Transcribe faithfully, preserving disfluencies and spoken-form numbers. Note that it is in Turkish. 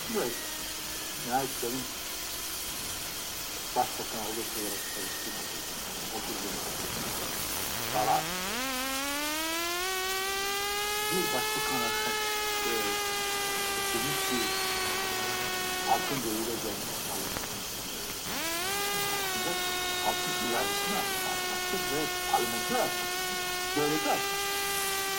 Evet. Nihayet benim başbakan olursa olarak çalıştım. Oturdum. Valla. Bir başbakan olarak seçilmiş bir halkın değiyle gelmiş. Aslında halkın iradesini açmak ve parlamento açmak. Devleti açmak.